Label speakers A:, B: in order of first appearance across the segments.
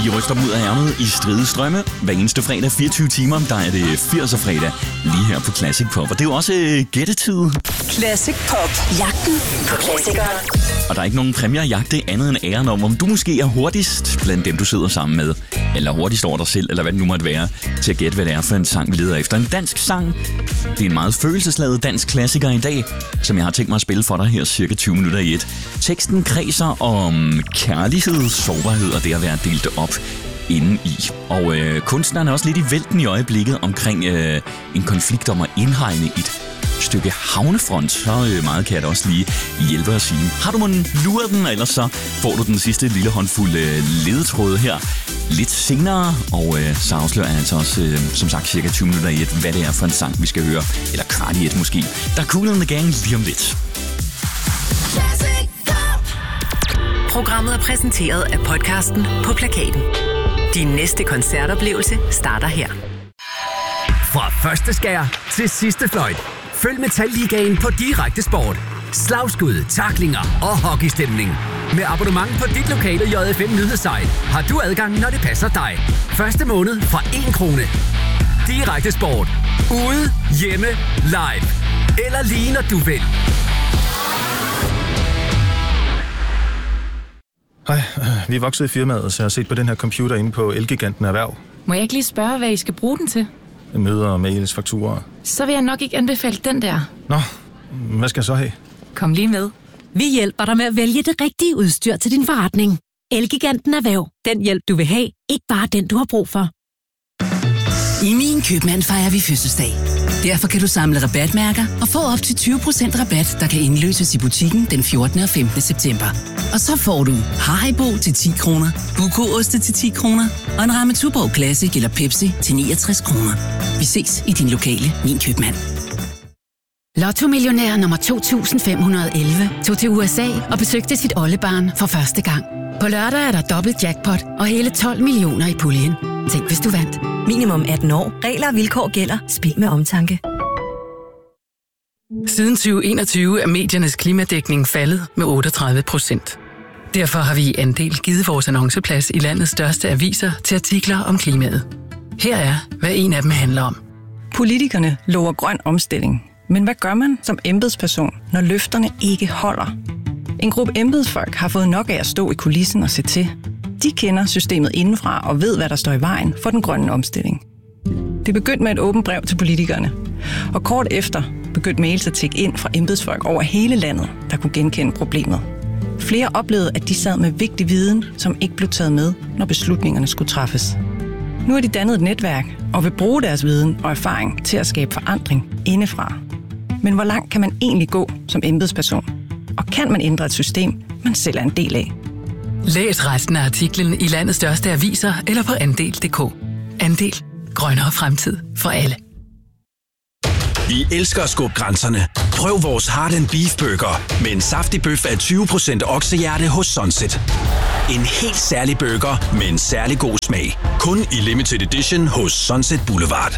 A: Vi ryster dem ud af ærmet i stride strømme. Hver eneste fredag 24 timer, der er det 80'er fredag lige her på Classic Pop. Og det er jo også gættetid.
B: Classic Pop. Jagten på klassikere.
A: Og der er ikke nogen præmier at jagte andet end æren om du måske er hurtigst blandt dem, du sidder sammen med. Eller hurtigst over dig selv, eller hvad det nu måtte være, til at gætte, hvad det er for en sang, vi leder efter. En dansk sang. Det er en meget følelsesladet dansk klassiker i dag, som jeg har tænkt mig at spille for dig her cirka 20 minutter i et. Teksten kredser om kærlighed, sårbarhed og det at være delt op inde i. Og kunstneren er også lidt i vælten i øjeblikket omkring en konflikt om at indhegne et stykke havnefront. Så meget kan jeg da også lige hjælpe at sige. Har du måtten luret den, ellers så får du den sidste lille håndfuld ledetråde her lidt senere. Og så afslører jeg altså også, som sagt, cirka 20 minutter i et, hvad det er for en sang, vi skal høre. Eller kvart i et måske. Der er Kool and the Gang lige om lidt.
B: Programmet er præsenteret af podcasten På Plakaten. Din næste koncertoplevelse starter her.
C: Fra første skær til sidste fløjt. Følg Metalligaen på Direkte Sport. Slagskud, tacklinger og hockeystemning. Med abonnement på dit lokale JFM nyhedssite har du adgang, når det passer dig. Første måned for 1 krone. Direkte Sport. Ude, hjemme, live. Eller lige når du vil.
D: Hej, vi er vokset i firmaet, så jeg har set på den her computer inde på Elgiganten Erhverv.
E: Må jeg ikke lige spørge, hvad I skal bruge den til?
D: Møder, mails, fakturer.
E: Så vil jeg nok ikke anbefale den der.
D: Nå, hvad skal jeg så have?
E: Kom lige med.
F: Vi hjælper dig med at vælge det rigtige udstyr til din forretning. Elgiganten Erhverv. Den hjælp, du vil have. Ikke bare den, du har brug for.
G: I Min Købmand fejrer vi fødselsdag. Derfor kan du samle rabatmærker og få op til 20% rabat, der kan indløses i butikken den 14. og 15. september. Og så får du Haribo til 10 kroner, Buko-oste til 10 kroner og en ramme Tuborg Classic eller Pepsi til 69 kroner. Vi ses i din lokale Min Købmand.
F: Lotto-millionær nummer 2511 tog til USA og besøgte sit oldebarn for første gang. På lørdag er der dobbelt jackpot og hele 12 millioner i puljen. Tænk, hvis du vandt.
H: Minimum 18 år. Regler og vilkår gælder. Spil med omtanke.
I: Siden 2021 er mediernes klimadækning faldet med 38%. Derfor har vi i Andel givet vores annonceplads i landets største aviser til artikler om klimaet. Her er, hvad en af dem handler om.
J: Politikerne lover grøn omstilling. Men hvad gør man som embedsperson, når løfterne ikke holder? En gruppe embedsfolk har fået nok af at stå i kulissen og se til. De kender systemet indenfra og ved, hvad der står i vejen for den grønne omstilling. Det begyndte med et åbent brev til politikerne. Og kort efter begyndte mails at tikke ind fra embedsfolk over hele landet, der kunne genkende problemet. Flere oplevede, at de sad med vigtig viden, som ikke blev taget med, når beslutningerne skulle træffes. Nu har de dannet et netværk og vil bruge deres viden og erfaring til at skabe forandring indefra. Men hvor langt kan man egentlig gå som embedsperson? Og kan man ændre et system, man selv er en del af?
I: Læs resten af artiklen i landets største aviser eller på Andel.dk. Andel. Grønnere fremtid for alle.
K: Vi elsker at skubbe grænserne. Prøv vores Heart & Beef Burger med en saftig bøf af 20% oksehjerte hos Sunset. En helt særlig burger med en særlig god smag. Kun i limited edition hos Sunset Boulevard.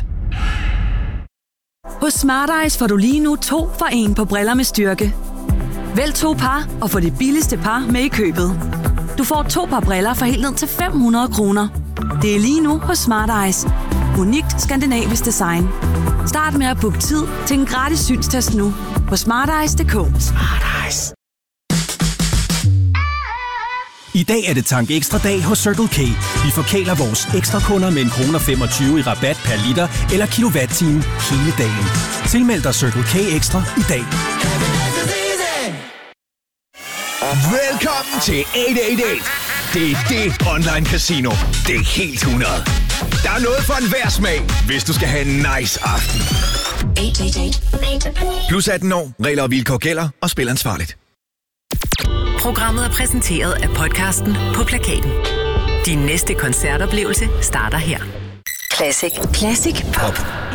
L: Hos Smart Eyes får du lige nu 2 for 1 på briller med styrke. Vælg 2 par og få det billigste par med i købet. Du får 2 par briller for helt ned til 500 kroner. Det er lige nu hos Smart Eyes. Unikt skandinavisk design. Start med at booke tid til en gratis synstest nu på smarteyes.dk. Smart Eyes.
M: I dag er det Tank Ekstra dag hos Circle K. Vi forkæler vores ekstra kunder med 1,25 i rabat per liter eller kilowatt-time hele dagen. Tilmeld dig Circle K Ekstra i dag.
N: Velkommen til 888. Det er det online casino. Det er helt 100. Der er noget for enhver smag, hvis du skal have en nice aften. 888. Plus 18 år. Regler og vilkår gælder, og spil ansvarligt.
B: Programmet er præsenteret af podcasten På Plakaten. Din næste koncertoplevelse starter her. Classic. Classic Pop.